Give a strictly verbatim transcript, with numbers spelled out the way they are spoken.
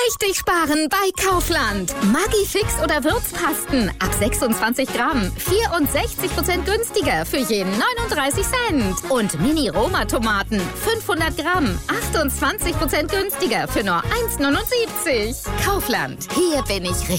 Richtig sparen bei Kaufland. Maggi-Fix oder Würzpasten ab sechsundzwanzig Gramm. vierundsechzig Prozent günstiger für je neununddreißig Cent. Und Mini-Roma-Tomaten fünfhundert Gramm. achtundzwanzig Prozent günstiger für nur eins Komma neunundsiebzig. Kaufland. Hier bin ich richtig.